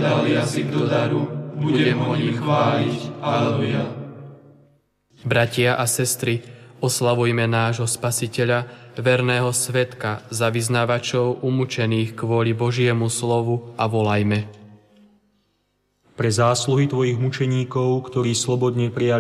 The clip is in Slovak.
dal jazyk do daru, budem ho ním chváliť. Aleluja. Bratia a sestry, oslavujme nášho Spasiteľa, verného svedka, za vyznávačov umúčených kvôli Božiemu slovu a volajme. Pre zásluhy tvojich mučeníkov, ktorí slobodne prijali